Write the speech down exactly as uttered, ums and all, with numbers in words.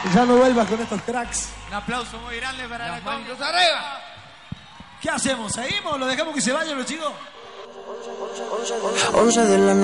Ya no vuelvas con estos cracks. Un aplauso muy grande para Las la manitos Conga. arriba. ¿Qué hacemos? ¿Seguimos? ¿Lo dejamos que se vayan los chicos? once de la noche.